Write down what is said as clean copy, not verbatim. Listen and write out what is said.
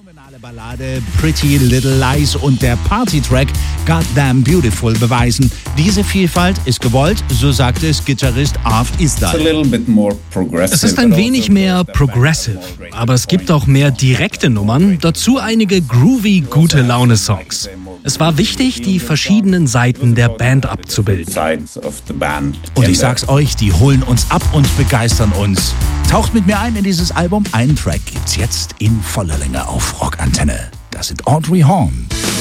phänomenale Ballade Pretty Little Lies und der Party-Track Goddamn Beautiful beweisen. Diese Vielfalt ist gewollt, so sagt es Gitarrist Arv Isdal. Es ist ein wenig mehr progressive, aber es gibt auch mehr direkte Nummern, dazu einige groovy, gute Laune-Songs. Es war wichtig, die verschiedenen Seiten der Band abzubilden. Und ich sag's euch, die holen uns ab und begeistern uns. Taucht mit mir ein in dieses Album. Einen Track gibt's jetzt in voller Länge auf Rockantenne. Das sind Audrey Horne.